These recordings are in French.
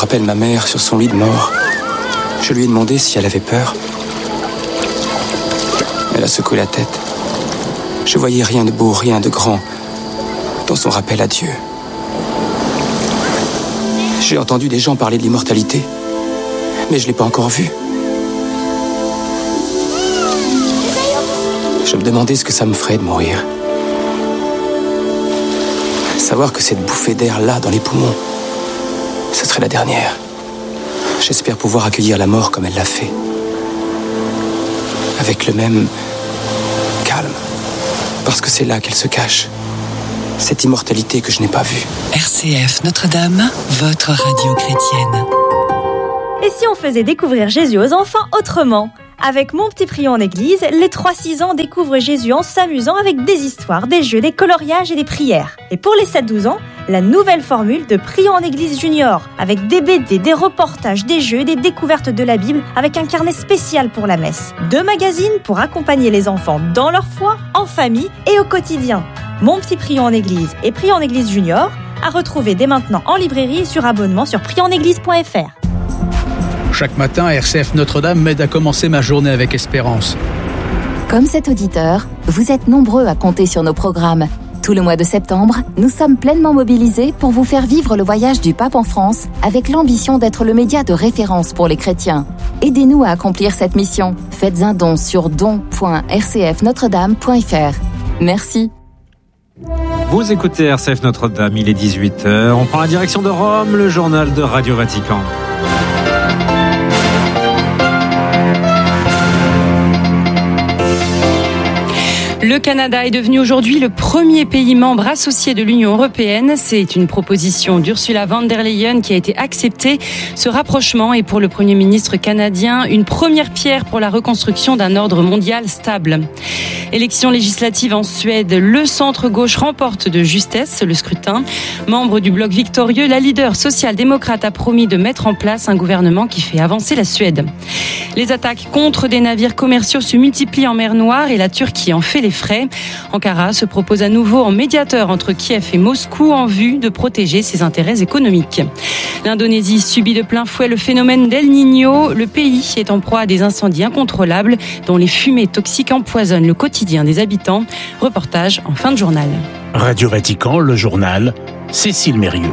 rappelle ma mère sur son lit de mort. Je lui ai demandé si elle avait peur. Elle a secoué la tête. Je voyais rien de beau, rien de grand dans son rappel à Dieu. J'ai entendu des gens parler de l'immortalité, mais je ne l'ai pas encore vu. Je me demandais ce que ça me ferait de mourir. Savoir que cette bouffée d'air-là dans les poumons, ce serait la dernière. J'espère pouvoir accueillir la mort comme elle l'a fait. Avec le même calme. Parce que c'est là qu'elle se cache. Cette immortalité que je n'ai pas vue. RCF Notre-Dame, votre radio chrétienne. Et si on faisait découvrir Jésus aux enfants autrement ? Avec Mon Petit Prion en Église, les 3-6 ans découvrent Jésus en s'amusant avec des histoires, des jeux, des coloriages et des prières. Et pour les 7-12 ans, la nouvelle formule de Prion en Église Junior, avec des BD, des reportages, des jeux et des découvertes de la Bible, avec un carnet spécial pour la messe. 2 magazines pour accompagner les enfants dans leur foi, en famille et au quotidien. Mon Petit Prion en Église et Prion en Église Junior, à retrouver dès maintenant en librairie et sur abonnement sur prionenéglise.fr. Chaque matin, RCF Notre-Dame m'aide à commencer ma journée avec espérance. Comme cet auditeur, vous êtes nombreux à compter sur nos programmes. Tout le mois de septembre, nous sommes pleinement mobilisés pour vous faire vivre le voyage du Pape en France avec l'ambition d'être le média de référence pour les chrétiens. Aidez-nous à accomplir cette mission. Faites un don sur don.rcfnotredame.fr. Merci. Vous écoutez RCF Notre-Dame, il est 18h. On prend la direction de Rome, le journal de Radio Vatican. Le Canada est devenu aujourd'hui le premier pays membre associé de l'Union européenne. C'est une proposition d'Ursula von der Leyen qui a été acceptée. Ce rapprochement est pour le Premier ministre canadien une première pierre pour la reconstruction d'un ordre mondial stable. Élection législative en Suède, le centre-gauche remporte de justesse le scrutin. Membre du bloc victorieux, la leader social-démocrate a promis de mettre en place un gouvernement qui fait avancer la Suède. Les attaques contre des navires commerciaux se multiplient en mer Noire et la Turquie en fait les frais. Ankara se propose à nouveau en médiateur entre Kiev et Moscou en vue de protéger ses intérêts économiques. L'Indonésie subit de plein fouet le phénomène d'El Niño. Le pays est en proie à des incendies incontrôlables dont les fumées toxiques empoisonnent le quotidien des habitants. Reportage en fin de journal. Radio Vatican, le journal, Cécile Mérieux.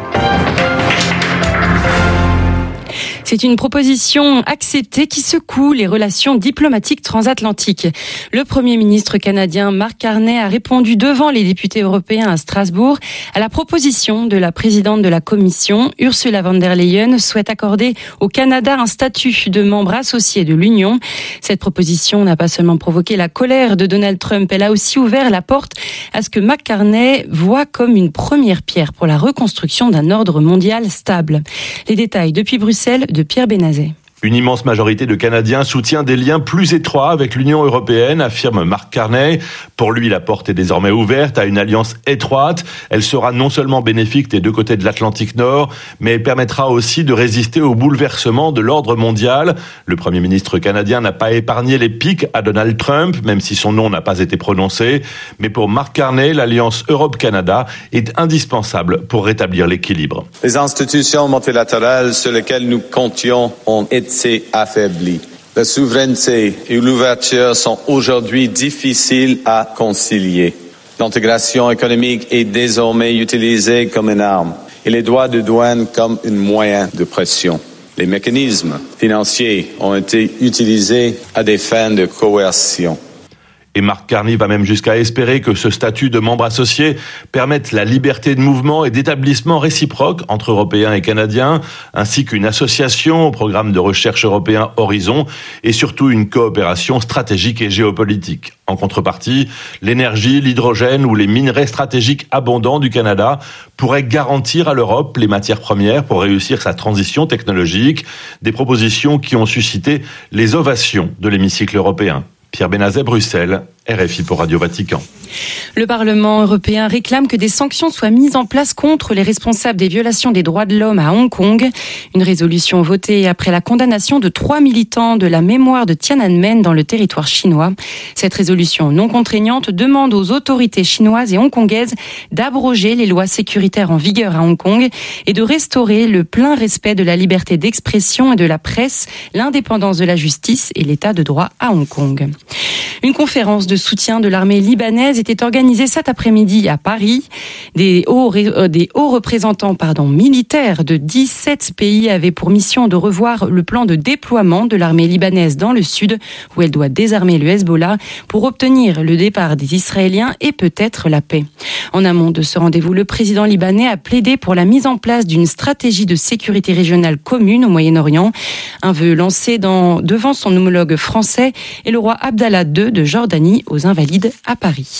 C'est une proposition acceptée qui secoue les relations diplomatiques transatlantiques. Le Premier ministre canadien Mark Carney a répondu devant les députés européens à Strasbourg à la proposition de la présidente de la Commission, Ursula von der Leyen, souhaite accorder au Canada un statut de membre associé de l'Union. Cette proposition n'a pas seulement provoqué la colère de Donald Trump, elle a aussi ouvert la porte à ce que Mark Carney voit comme une première pierre pour la reconstruction d'un ordre mondial stable. Les détails depuis Bruxelles, de Pierre Benazet. Une immense majorité de Canadiens soutient des liens plus étroits avec l'Union européenne, affirme Mark Carney. Pour lui, la porte est désormais ouverte à une alliance étroite. Elle sera non seulement bénéfique des deux côtés de l'Atlantique Nord, mais elle permettra aussi de résister au bouleversement de l'ordre mondial. Le Premier ministre canadien n'a pas épargné les piques à Donald Trump, même si son nom n'a pas été prononcé. Mais pour Mark Carney, l'alliance Europe-Canada est indispensable pour rétablir l'équilibre. Les institutions multilatérales sur lesquelles nous comptions ont été affaibli. La souveraineté et l'ouverture sont aujourd'hui difficiles à concilier. L'intégration économique est désormais utilisée comme une arme et les droits de douane comme un moyen de pression. Les mécanismes financiers ont été utilisés à des fins de coercion. Et Mark Carney va même jusqu'à espérer que ce statut de membre associé permette la liberté de mouvement et d'établissement réciproque entre Européens et Canadiens, ainsi qu'une association au programme de recherche européen Horizon et surtout une coopération stratégique et géopolitique. En contrepartie, l'énergie, l'hydrogène ou les minerais stratégiques abondants du Canada pourraient garantir à l'Europe les matières premières pour réussir sa transition technologique, des propositions qui ont suscité les ovations de l'hémicycle européen. Pierre Benazet, Bruxelles, RFI pour Radio Vatican. Le Parlement européen réclame que des sanctions soient mises en place contre les responsables des violations des droits de l'homme à Hong Kong. Une résolution votée après la condamnation de 3 militants de la mémoire de Tiananmen dans le territoire chinois. Cette résolution non contraignante demande aux autorités chinoises et hongkongaises d'abroger les lois sécuritaires en vigueur à Hong Kong et de restaurer le plein respect de la liberté d'expression et de la presse, l'indépendance de la justice et l'état de droit à Hong Kong. Une conférence de soutien de l'armée libanaise était organisée cet après-midi à Paris. Des hauts représentants militaires de 17 pays avaient pour mission de revoir le plan de déploiement de l'armée libanaise dans le sud, où elle doit désarmer le Hezbollah pour obtenir le départ des Israéliens et peut-être la paix. En amont de ce rendez-vous, le président libanais a plaidé pour la mise en place d'une stratégie de sécurité régionale commune au Moyen-Orient, un vœu lancé devant son homologue français et le roi Abdallah II de Jordanie aux Invalides à Paris.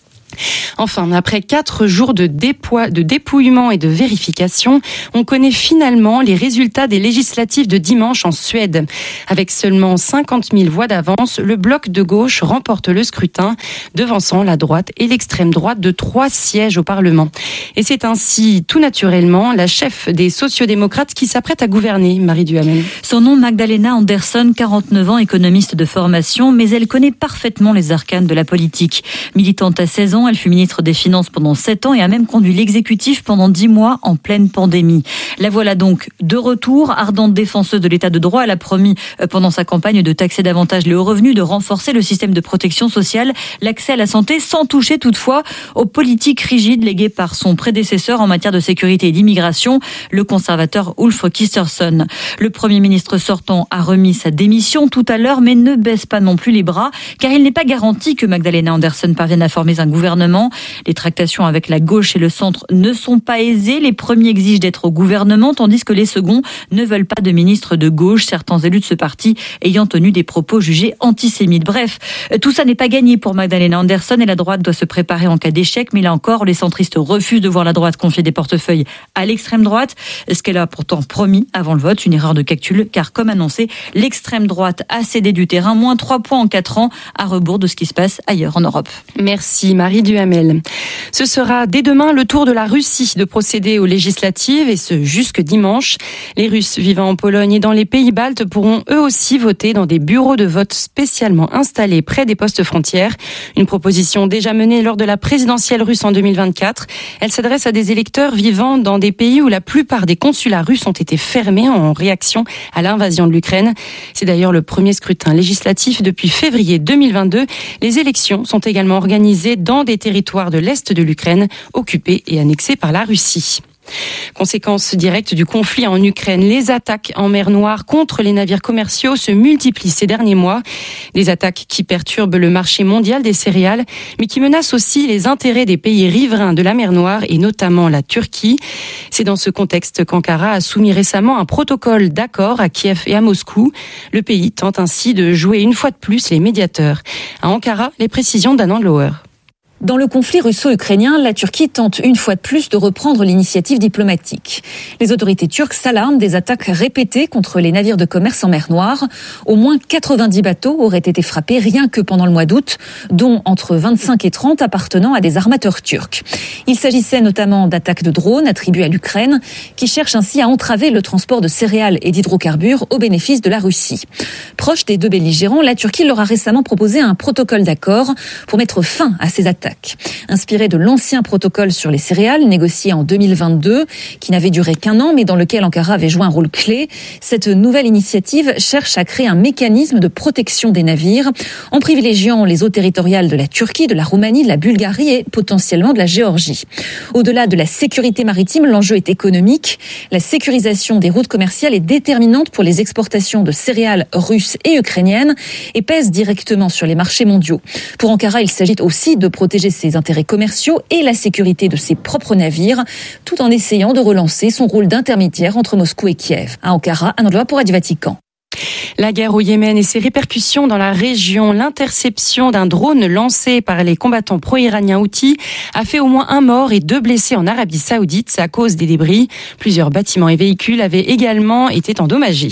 Enfin, après 4 jours de dépouillement et de vérification, on connaît finalement les résultats des législatives de dimanche en Suède. Avec seulement 50 000 voix d'avance, le bloc de gauche remporte le scrutin, devançant la droite et l'extrême droite de 3 sièges au Parlement. Et c'est ainsi, tout naturellement, la chef des sociodémocrates qui s'apprête à gouverner, Marie Duhamel. Son nom, Magdalena Andersson, 49 ans, économiste de formation, mais elle connaît parfaitement les arcanes de la politique. Militante à 16 ans, elle fut ministre des Finances pendant 7 ans et a même conduit l'exécutif pendant 10 mois en pleine pandémie. La voilà donc de retour, ardente défenseuse de l'état de droit. Elle a promis pendant sa campagne de taxer davantage les hauts revenus, de renforcer le système de protection sociale, l'accès à la santé, sans toucher toutefois aux politiques rigides léguées par son prédécesseur en matière de sécurité et d'immigration, le conservateur Ulf Kristersson. Le Premier ministre sortant a remis sa démission tout à l'heure, mais ne baisse pas non plus les bras, car il n'est pas garanti que Magdalena Andersson parvienne à former un gouvernement. Les tractations avec la gauche et le centre ne sont pas aisées. Les premiers exigent d'être au gouvernement, tandis que les seconds ne veulent pas de ministre de gauche, certains élus de ce parti ayant tenu des propos jugés antisémites. Bref, tout ça n'est pas gagné pour Magdalena Andersson et la droite doit se préparer en cas d'échec. Mais là encore, les centristes refusent de voir la droite confier des portefeuilles à l'extrême droite, ce qu'elle a pourtant promis avant le vote. Une erreur de calcul, car comme annoncé, l'extrême droite a cédé du terrain, moins 3 points en 4 ans, à rebours de ce qui se passe ailleurs en Europe. Merci Marie Duhamel. Ce sera dès demain le tour de la Russie de procéder aux législatives, et ce jusque dimanche. Les Russes vivant en Pologne et dans les pays baltes pourront eux aussi voter dans des bureaux de vote spécialement installés près des postes frontières. Une proposition déjà menée lors de la présidentielle russe en 2024. Elle s'adresse à des électeurs vivant dans des pays où la plupart des consulats russes ont été fermés en réaction à l'invasion de l'Ukraine. C'est d'ailleurs le premier scrutin législatif depuis février 2022. Les élections sont également organisées dans des territoires de l'Est de l'Ukraine, occupés et annexés par la Russie. Conséquence directe du conflit en Ukraine, les attaques en mer Noire contre les navires commerciaux se multiplient ces derniers mois. Des attaques qui perturbent le marché mondial des céréales, mais qui menacent aussi les intérêts des pays riverains de la mer Noire et notamment la Turquie. C'est dans ce contexte qu'Ankara a soumis récemment un protocole d'accord à Kiev et à Moscou. Le pays tente ainsi de jouer une fois de plus les médiateurs. À Ankara, les précisions d'Anand Lauer. Dans le conflit russo-ukrainien, la Turquie tente une fois de plus de reprendre l'initiative diplomatique. Les autorités turques s'alarment des attaques répétées contre les navires de commerce en mer Noire. Au moins 90 bateaux auraient été frappés rien que pendant le mois d'août, dont entre 25 et 30 appartenant à des armateurs turcs. Il s'agissait notamment d'attaques de drones attribuées à l'Ukraine, qui cherchent ainsi à entraver le transport de céréales et d'hydrocarbures au bénéfice de la Russie. Proche des deux belligérants, la Turquie leur a récemment proposé un protocole d'accord pour mettre fin à ces attaques. Inspiré de l'ancien protocole sur les céréales, négocié en 2022, qui n'avait duré qu'1 an, mais dans lequel Ankara avait joué un rôle clé, cette nouvelle initiative cherche à créer un mécanisme de protection des navires, en privilégiant les eaux territoriales de la Turquie, de la Roumanie, de la Bulgarie et potentiellement de la Géorgie. Au-delà de la sécurité maritime, l'enjeu est économique. La sécurisation des routes commerciales est déterminante pour les exportations de céréales russes et ukrainiennes et pèse directement sur les marchés mondiaux. Pour Ankara, il s'agit aussi de protéger ses intérêts commerciaux et la sécurité de ses propres navires, tout en essayant de relancer son rôle d'intermédiaire entre Moscou et Kiev. À Ankara, un endroit pour Radio Vatican. La guerre au Yémen et ses répercussions dans la région, l'interception d'un drone lancé par les combattants pro-iraniens Houthis a fait au moins 1 mort et 2 blessés en Arabie Saoudite à cause des débris. Plusieurs bâtiments et véhicules avaient également été endommagés.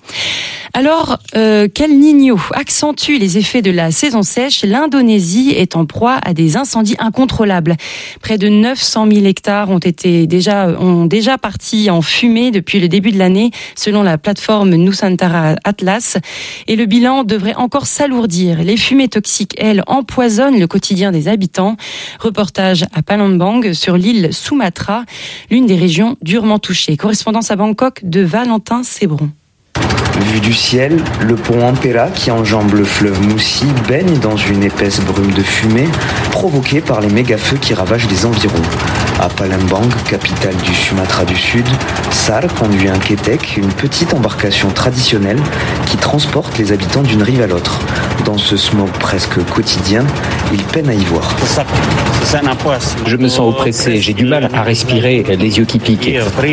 Alors, qu'El Niño accentue les effets de la saison sèche, l'Indonésie est en proie à des incendies incontrôlables. Près de 900 000 hectares ont déjà parti en fumée depuis le début de l'année, selon la plateforme Nusantara Atlas. Et le bilan devrait encore s'alourdir. Les fumées toxiques, elles, empoisonnent le quotidien des habitants. Reportage à Palembang, sur l'île Sumatra, l'une des régions durement touchées. Correspondance à Bangkok de Valentin Sébron. Vu du ciel, le pont Ampera qui enjambe le fleuve Moussi baigne dans une épaisse brume de fumée provoquée par les méga-feux qui ravagent les environs. À Palembang, capitale du Sumatra du Sud, Sar conduit un ketek, une petite embarcation traditionnelle qui transporte les habitants d'une rive à l'autre. Dans ce smog presque quotidien, il peine à y voir. Je me sens oppressé, j'ai du mal à respirer, les yeux qui piquent.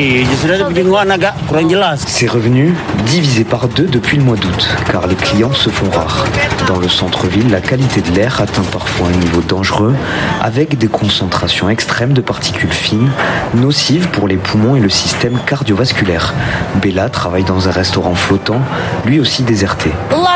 Ses revenus divisés par 2 depuis le mois d'août, car les clients se font rares. Dans le centre-ville, la qualité de l'air atteint parfois un niveau dangereux, avec des concentrations extrêmes de particules fines, nocives pour les poumons et le système cardiovasculaire. Bella travaille dans un restaurant flottant, lui aussi déserté.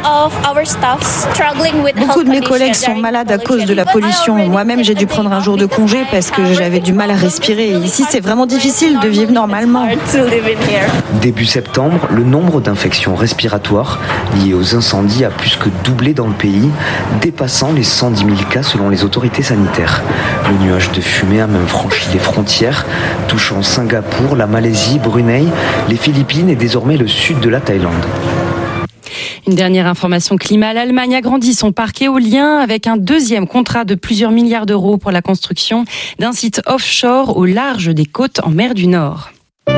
Beaucoup de mes collègues sont malades à cause de la pollution. Moi-même, j'ai dû prendre un jour de congé parce que j'avais du mal à respirer. Ici, c'est vraiment difficile de vivre normalement. Début septembre, le nombre d'infections respiratoires liées aux incendies a plus que doublé dans le pays, dépassant les 110 000 cas selon les autorités sanitaires. Le nuage de fumée a même franchi les frontières, touchant Singapour, la Malaisie, Brunei, les Philippines et désormais le sud de la Thaïlande. Une dernière information climat, l'Allemagne agrandit son parc éolien avec un deuxième contrat de plusieurs milliards d'euros pour la construction d'un site offshore au large des côtes en mer du Nord.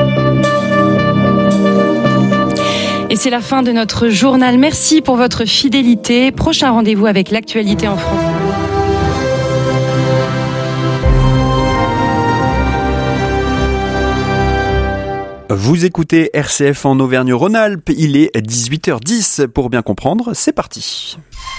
Et c'est la fin de notre journal. Merci pour votre fidélité. Prochain rendez-vous avec l'actualité en France. Vous écoutez RCF en Auvergne-Rhône-Alpes, il est 18h10. Pour bien comprendre, c'est parti.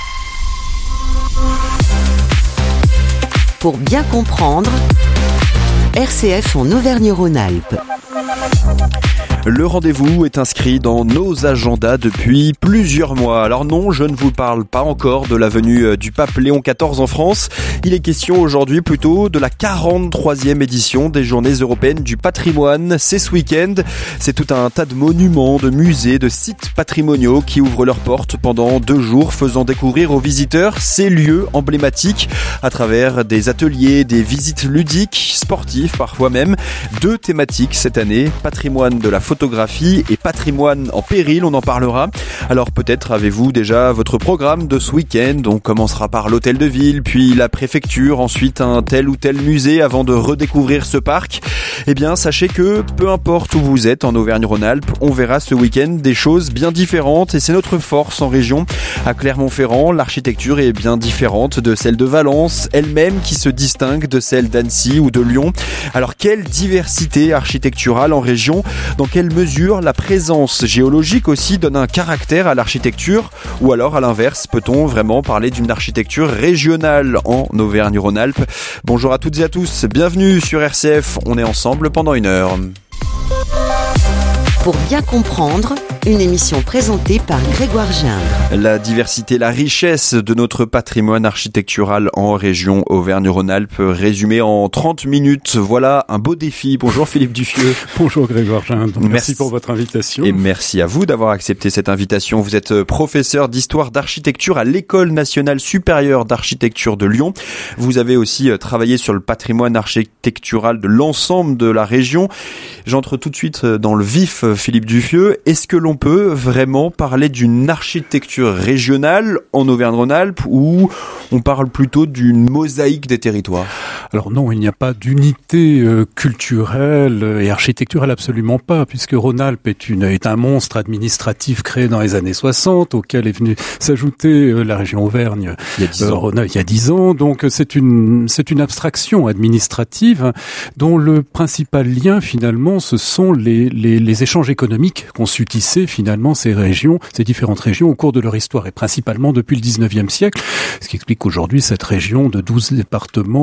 Pour bien comprendre, RCF en Auvergne-Rhône-Alpes. Le rendez-vous est inscrit dans nos agendas depuis plusieurs mois. Alors non, je ne vous parle pas encore de la venue du pape Léon XIV en France. Il est question aujourd'hui plutôt de la 43e édition des Journées européennes du patrimoine. C'est ce week-end. C'est tout un tas de monuments, de musées, de sites patrimoniaux qui ouvrent leurs portes pendant 2 jours, faisant découvrir aux visiteurs ces lieux emblématiques à travers des ateliers, des visites ludiques, sportives parfois même. 2 thématiques cette année, patrimoine de la photographie et patrimoine en péril, on en parlera. Alors peut-être avez-vous déjà votre programme de ce week-end. On commencera par l'hôtel de ville, puis la préfecture, ensuite un tel ou tel musée avant de redécouvrir ce parc. Eh bien sachez que peu importe où vous êtes en Auvergne-Rhône-Alpes, on verra ce week-end des choses bien différentes et c'est notre force en région. À Clermont-Ferrand, l'architecture est bien différente de celle de Valence, elle-même qui se distingue de celle d'Annecy ou de Lyon. Alors quelle diversité architecturale en région, dans quelle mesure la présence géologique aussi donne un caractère à l'architecture, ou alors à l'inverse, peut-on vraiment parler d'une architecture régionale en Auvergne-Rhône-Alpes? Bonjour à toutes et à tous, bienvenue sur RCF, on est ensemble pendant 1 heure. Pour bien comprendre, une émission présentée par Grégoire Gindre. La diversité, la richesse de notre patrimoine architectural en région Auvergne-Rhône-Alpes, résumé en 30 minutes. Voilà un beau défi. Bonjour Philippe Duffieux. Bonjour Grégoire Gindre. Merci pour votre invitation. Et merci à vous d'avoir accepté cette invitation. Vous êtes professeur d'histoire d'architecture à l'École nationale supérieure d'architecture de Lyon. Vous avez aussi travaillé sur le patrimoine architectural de l'ensemble de la région. J'entre tout de suite dans le vif, Philippe Duffieux. Est-ce que l'on peut vraiment parler d'une architecture régionale en Auvergne-Rhône-Alpes ou on parle plutôt d'une mosaïque des territoires? Alors non, il n'y a pas d'unité culturelle et architecturale, absolument pas, puisque Rhône-Alpes est un monstre administratif créé dans les années 60, auquel est venue s'ajouter la région Auvergne il y a 10 ans. Donc c'est une abstraction administrative dont le principal lien finalement ce sont les échanges économiques qu'ont su tisser finalement ces différentes régions au cours de leur histoire et principalement depuis le 19e siècle, ce qui explique qu'aujourd'hui cette région de 12 départements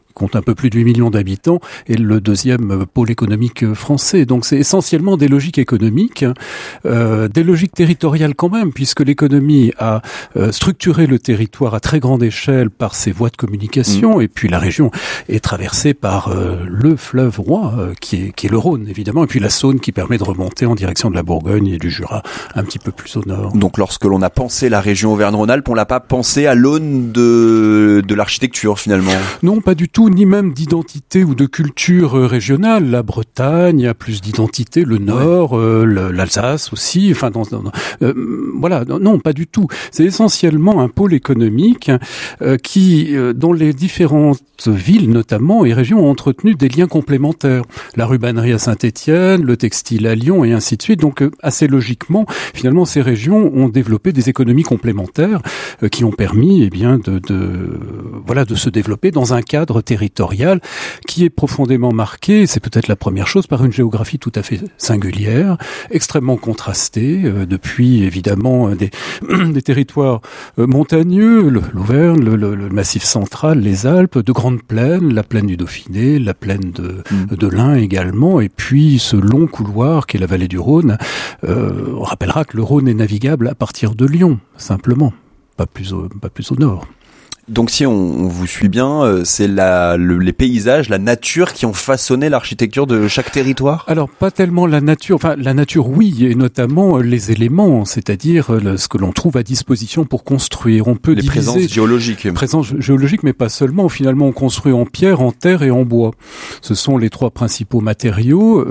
compte un peu plus de 8 millions d'habitants, est le deuxième pôle économique français. Donc c'est essentiellement des logiques économiques, des logiques territoriales quand même, puisque l'économie a structuré le territoire à très grande échelle par ses voies de communication, et puis la région est traversée par le fleuve roi, qui est le Rhône évidemment, et puis la Saône qui permet de remonter en direction de la Bourgogne et du Jura, un petit peu plus au nord. Donc lorsque l'on a pensé la région Auvergne-Rhône-Alpes, on l'a pas pensé à l'aune de l'architecture finalement? Non, pas du tout, ni même d'identité ou de culture régionale. La Bretagne a plus d'identité, le Nord, l'Alsace aussi. Enfin, voilà, non, pas du tout. C'est essentiellement un pôle économique dont les différentes villes, notamment, et régions ont entretenu des liens complémentaires. La rubannerie à Saint-Étienne, le textile à Lyon, et ainsi de suite. Donc, assez logiquement, finalement, ces régions ont développé des économies complémentaires qui ont permis, de se développer dans un cadre territorial qui est profondément marqué, c'est peut-être la première chose, par une géographie tout à fait singulière, extrêmement contrastée, depuis évidemment des territoires montagneux, l'Auvergne, le Massif central, les Alpes, de grandes plaines, la plaine du Dauphiné, la plaine de l'Ain également, et puis ce long couloir qui est la vallée du Rhône. On rappellera que le Rhône est navigable à partir de Lyon, simplement, pas plus au nord. Donc si on vous suit bien, c'est les paysages, la nature qui ont façonné l'architecture de chaque territoire? Alors pas tellement la nature, enfin la nature oui, et notamment les éléments, c'est-à-dire ce que l'on trouve à disposition pour construire. On peut diviser présences géologiques. Présences géologiques, mais pas seulement. Finalement, on construit en pierre, en terre et en bois. Ce sont les trois principaux matériaux.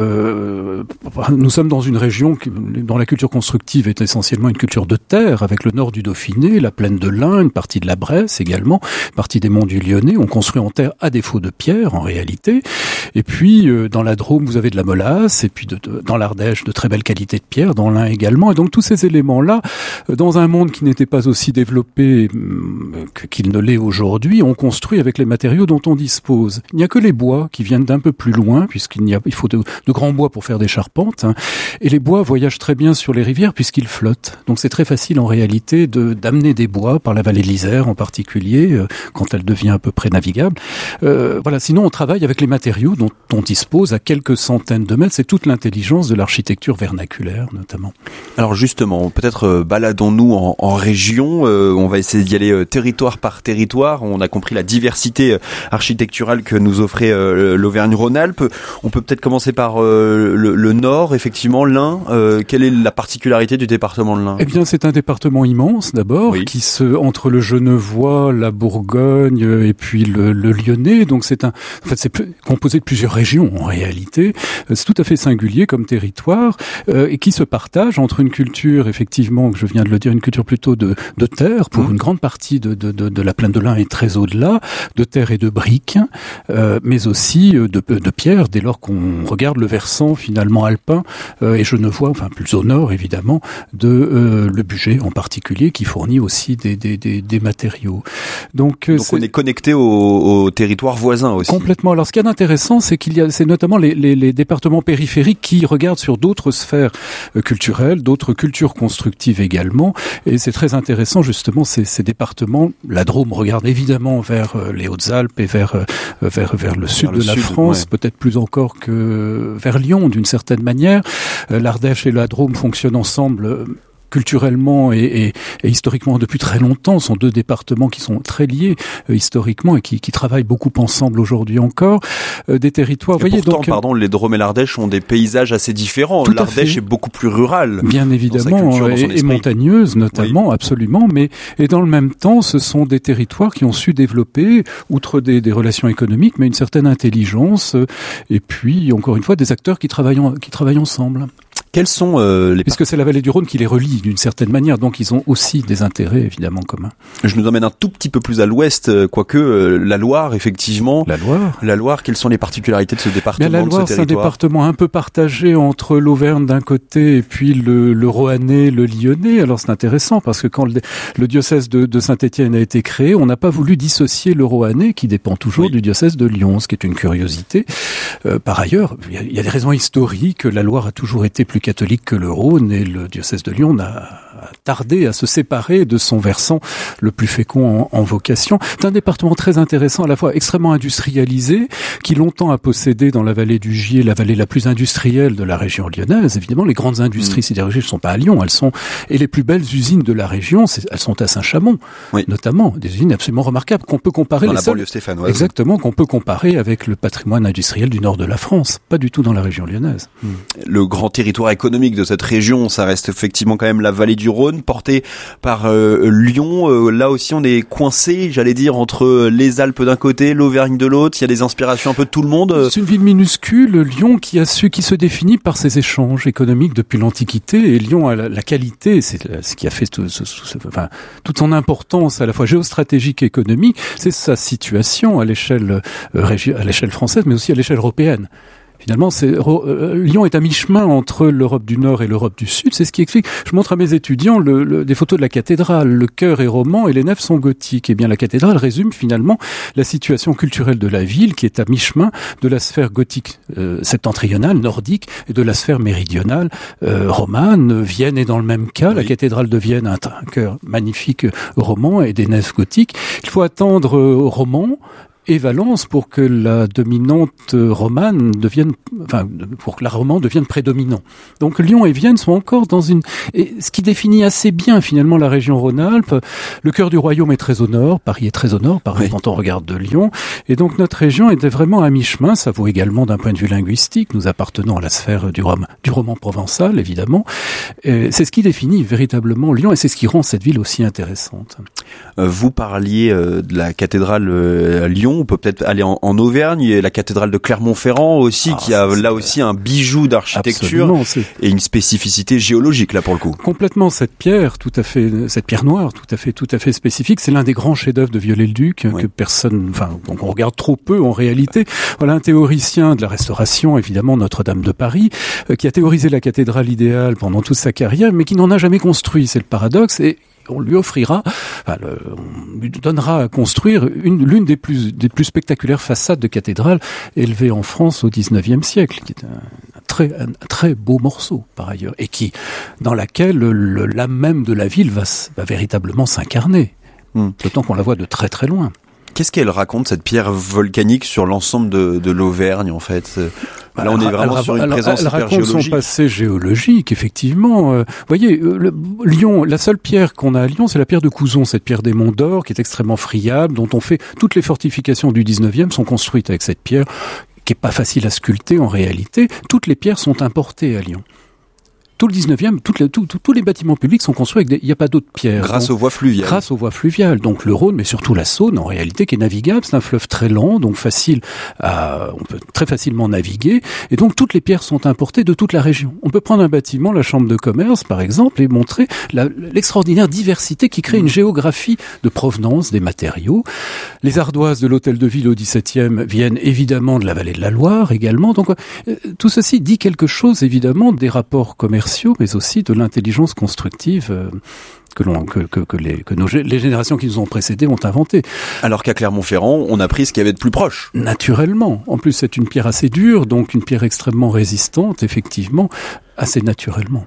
Nous sommes dans une région dont la culture constructive est essentiellement une culture de terre, avec le nord du Dauphiné, la plaine de l'Ain, une partie de la Bresse également, partie des monts du Lyonnais. On construit en terre à défaut de pierre en réalité. Et puis dans la Drôme vous avez de la molasse, et puis dans l'Ardèche de très belles qualités de pierre, dans l'Ain également. Et donc tous ces éléments-là, dans un monde qui n'était pas aussi développé qu'il ne l'est aujourd'hui, on construit avec les matériaux dont on dispose. Il n'y a que les bois qui viennent d'un peu plus loin, il faut de grands bois pour faire des charpentes, hein. Et les bois voyagent très bien sur les rivières puisqu'ils flottent. Donc c'est très facile en réalité d'amener des bois par la vallée de l'Isère en particulier, quand elle devient à peu près navigable. Voilà. Sinon, on travaille avec les matériaux dont on dispose à quelques centaines de mètres. C'est toute l'intelligence de l'architecture vernaculaire, notamment. Alors justement, peut-être baladons-nous en région. On va essayer d'y aller territoire par territoire. On a compris la diversité architecturale que nous offrait l'Auvergne-Rhône-Alpes. On peut peut-être commencer par le Nord, effectivement, l'Ain. Quelle est la particularité du département de l'Ain? Eh bien, c'est un département immense, d'abord, qui entre le Genevois, la Bourgogne et puis le Lyonnais. Donc c'est composé de plusieurs régions en réalité. C'est tout à fait singulier comme territoire et qui se partage entre une culture, effectivement, que je viens de le dire, une culture plutôt de terre pour une grande partie de la plaine de l'Ain et très au-delà, de terre et de briques, mais aussi de pierre dès lors qu'on regarde le versant finalement alpin et genevois, enfin plus au nord évidemment, de le Bugey en particulier qui fournit aussi des matériaux. Donc on est connecté au territoire voisin aussi. Complètement. Alors ce qui est intéressant, c'est c'est notamment les départements périphériques qui regardent sur d'autres sphères culturelles, d'autres cultures constructives également. Et c'est très intéressant justement ces départements. La Drôme regarde évidemment vers les Hautes-Alpes et vers le sud de la France, peut-être plus encore que vers Lyon d'une certaine manière. L'Ardèche et la Drôme fonctionnent ensemble culturellement et historiquement depuis très longtemps. Ce sont deux départements qui sont très liés historiquement et qui travaillent beaucoup ensemble aujourd'hui encore. Des territoires, voyez, pourtant, les Drôme et l'Ardèche ont des paysages assez différents. L'Ardèche est beaucoup plus rurale. Bien évidemment, et montagneuse notamment, absolument. Et dans le même temps, ce sont des territoires qui ont su développer, outre des relations économiques, mais une certaine intelligence. Et puis, encore une fois, des acteurs qui travaillent ensemble. Quels sont puisque c'est la vallée du Rhône qui les relie d'une certaine manière, donc ils ont aussi des intérêts évidemment communs. Je nous emmène un tout petit peu plus à l'ouest, quoique la Loire, effectivement. La Loire, quelles sont les particularités de ce département, de ce territoire? C'est un département un peu partagé entre l'Auvergne d'un côté et puis le Roannais, le Lyonnais. Alors c'est intéressant parce que quand le diocèse de Saint-Étienne a été créé, on n'a pas voulu dissocier le Roannais qui dépend toujours du diocèse de Lyon, ce qui est une curiosité. Par ailleurs, il y a des raisons historiques. La Loire a toujours été plus plus catholique que le Rhône, et le diocèse de Lyon n'a tardé à se séparer de son versant le plus fécond en vocation. C'est un département très intéressant, à la fois extrêmement industrialisé, qui longtemps a possédé dans la vallée du Gier, la vallée la plus industrielle de la région lyonnaise. Évidemment, les grandes industries sidérurgiques ne sont pas à Lyon, et les plus belles usines de la région, elles sont à Saint-Chamond, notamment, des usines absolument remarquables qu'on peut comparer dans la banlieue stéphanoise. Exactement, qu'on peut comparer avec le patrimoine industriel du nord de la France, pas du tout dans la région lyonnaise. Le grand territoire économique de cette région, ça reste effectivement quand même la vallée du Rhône, portée par Lyon. Là aussi, on est coincé, j'allais dire, entre les Alpes d'un côté, l'Auvergne de l'autre. Il y a des inspirations un peu de tout le monde. C'est une ville minuscule, Lyon, qui se définit par ses échanges économiques depuis l'Antiquité. Et Lyon a la qualité, c'est ce qui a fait toute son importance à la fois géostratégique et économique, c'est sa situation à l'échelle française, mais aussi à l'échelle européenne. Finalement, Lyon est à mi-chemin entre l'Europe du Nord et l'Europe du Sud. C'est ce qui explique. Je montre à mes étudiants des photos de la cathédrale. Le chœur est roman et les nefs sont gothiques. Eh bien, la cathédrale résume finalement la situation culturelle de la ville, qui est à mi-chemin de la sphère gothique septentrionale, nordique, et de la sphère méridionale romane. Vienne est dans le même cas. Oui. La cathédrale de Vienne a un chœur magnifique roman et des nefs gothiques. Il faut attendre roman et Valence pour que la dominante romane pour que la romane devienne prédominant. Donc Lyon et Vienne sont encore et ce qui définit assez bien finalement la région Rhône-Alpes. Le cœur du royaume est très au nord, Paris est très au nord, quand on regarde de Lyon. Et donc notre région était vraiment à mi-chemin. Ça vaut également d'un point de vue linguistique. Nous appartenons à la sphère du roman provençal, évidemment. Et c'est ce qui définit véritablement Lyon et c'est ce qui rend cette ville aussi intéressante. Vous parliez de la cathédrale à Lyon. On peut peut-être aller en Auvergne. Il y a la cathédrale de Clermont-Ferrand aussi, qui a là aussi un bijou d'architecture et une spécificité géologique là pour le coup. Complètement, cette pierre noire, tout à fait spécifique. C'est l'un des grands chefs-d'œuvre de Viollet-le-Duc qu'on regarde trop peu en réalité. Voilà un théoricien de la Restauration, évidemment Notre-Dame de Paris, qui a théorisé la cathédrale idéale pendant toute sa carrière, mais qui n'en a jamais construit. C'est le paradoxe. Et on lui offrira, on lui donnera à construire l'une des plus spectaculaires façades de cathédrale élevées en France au XIXe siècle, qui est un très beau morceau par ailleurs, et dans laquelle l'âme même de la ville va véritablement s'incarner, d'autant qu'on la voit de très très loin. Qu'est-ce qu'elle raconte, cette pierre volcanique, sur l'ensemble de l'Auvergne, en fait? Là, on est vraiment sur une présence hyper géologique. Elle raconte son passé géologique, effectivement. Vous voyez, Lyon, la seule pierre qu'on a à Lyon, c'est la pierre de Couzon, cette pierre des Monts d'Or, qui est extrêmement friable, dont on fait toutes les fortifications du 19e sont construites avec cette pierre, qui est pas facile à sculpter en réalité. Toutes les pierres sont importées à Lyon. Tout le 19e, tous les bâtiments publics sont construits avec il n'y a pas d'autres pierres. Grâce aux voies fluviales. Grâce aux voies fluviales. Donc le Rhône, mais surtout la Saône, en réalité, qui est navigable. C'est un fleuve très lent, donc on peut très facilement naviguer. Et donc toutes les pierres sont importées de toute la région. On peut prendre un bâtiment, la Chambre de commerce, par exemple, et montrer l'extraordinaire diversité qui crée une géographie de provenance des matériaux. Les ardoises de l'hôtel de ville au 17e viennent évidemment de la vallée de la Loire également. Donc tout ceci dit quelque chose, évidemment, des rapports commerciaux, mais aussi de l'intelligence constructive que les générations qui nous ont précédés ont inventé. Alors qu'à Clermont-Ferrand, on a pris ce qu'il y avait de plus proche. Naturellement. En plus, c'est une pierre assez dure, donc une pierre extrêmement résistante, effectivement, assez naturellement.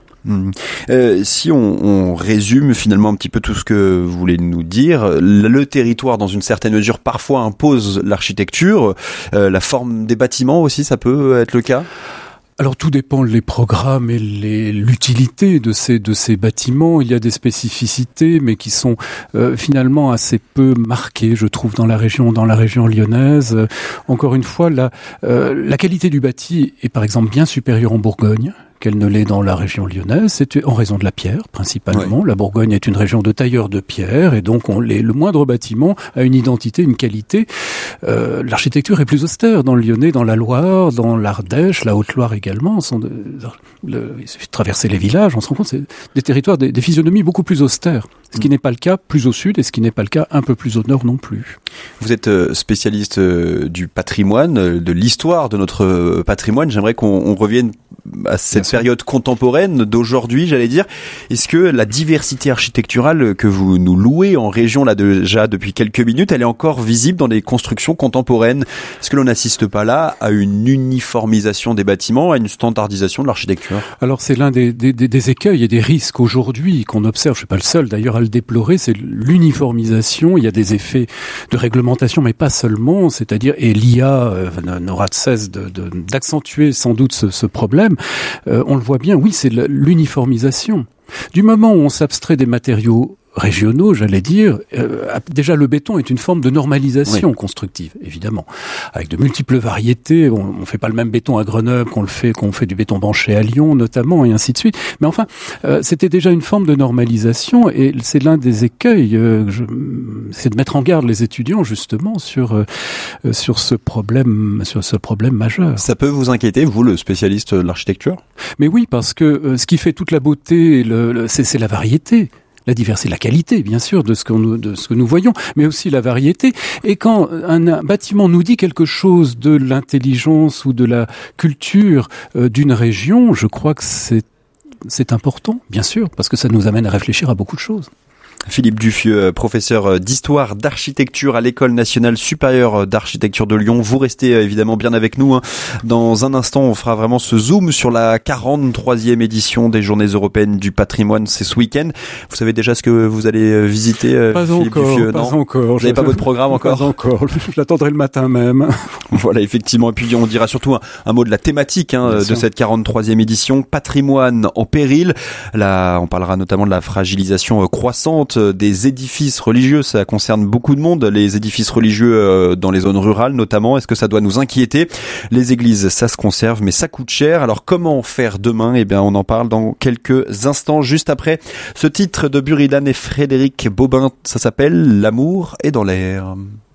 Si on résume finalement un petit peu tout ce que vous voulez nous dire, le territoire dans une certaine mesure parfois impose l'architecture, la forme des bâtiments aussi, ça peut être le cas? Alors tout dépend les programmes et l'utilité de ces bâtiments. Il y a des spécificités, mais qui sont finalement assez peu marquées, je trouve, dans la région lyonnaise. Encore une fois, la qualité du bâti est par exemple bien supérieure en Bourgogne qu'elle ne l'est dans la région lyonnaise. C'est en raison de la pierre, principalement. Oui. La Bourgogne est une région de tailleurs de pierre, et donc le moindre bâtiment a une identité, une qualité. L'architecture est plus austère dans le Lyonnais, dans la Loire, dans l'Ardèche, la Haute-Loire également. Il suffit de traverser les villages, on se rend compte, c'est des territoires, des physionomies beaucoup plus austères. Ce qui n'est pas le cas plus au sud, et ce qui n'est pas le cas un peu plus au nord non plus. Vous êtes spécialiste du patrimoine, de l'histoire de notre patrimoine. J'aimerais qu'on revienne à cette période contemporaine d'aujourd'hui, j'allais dire. Est-ce que la diversité architecturale que vous nous louez en région là déjà depuis quelques minutes, elle est encore visible dans les constructions contemporaines? Est-ce que l'on n'assiste pas là à une uniformisation des bâtiments, à une standardisation de l'architecture? Alors c'est l'un des écueils et des risques aujourd'hui qu'on observe. Je suis pas le seul d'ailleurs à le déplorer. C'est l'uniformisation. Il y a des effets de réglementation, mais pas seulement. C'est-à-dire, et l'IA n'aura de cesse d'accentuer sans doute ce problème. On le voit bien. Oui, c'est l'uniformisation. Du moment où on s'abstrait des matériaux régionaux, j'allais dire, déjà le béton est une forme de normalisation constructive, évidemment, avec de multiples variétés. On fait pas le même béton à Grenoble qu'on fait du béton banché à Lyon, notamment, et ainsi de suite. Mais enfin, c'était déjà une forme de normalisation, et c'est l'un des écueils. C'est de mettre en garde les étudiants justement sur ce problème majeur. Ça peut vous inquiéter, vous, le spécialiste de l'architecture? Mais oui, parce que ce qui fait toute la beauté, c'est la variété. La diversité, la qualité, bien sûr, de ce que nous voyons, mais aussi la variété. Et quand un bâtiment nous dit quelque chose de l'intelligence ou de la culture d'une région, je crois que c'est important, bien sûr, parce que ça nous amène à réfléchir à beaucoup de choses. Philippe Duffieux, professeur d'histoire d'architecture à l'École nationale supérieure d'architecture de Lyon. Vous restez évidemment bien avec nous. Dans un instant, on fera vraiment ce zoom sur la 43e édition des Journées européennes du patrimoine. C'est ce week-end. Vous savez déjà ce que vous allez visiter, Philippe Duffieux? Pas encore. Vous n'avez pas votre programme encore? Pas encore. Je l'attendrai le matin même. Voilà, effectivement. Et puis on dira surtout un mot de la thématique de cette 43e édition, patrimoine en péril. Là, on parlera notamment de la fragilisation croissante des édifices religieux. Ça concerne beaucoup de monde, les édifices religieux dans les zones rurales notamment. Est-ce que ça doit nous inquiéter? Les églises, ça se conserve, mais ça coûte cher. Alors comment faire demain? Eh bien, on en parle dans quelques instants, juste après ce titre de Buridan et Frédéric Bobin. Ça s'appelle L'amour est dans l'air.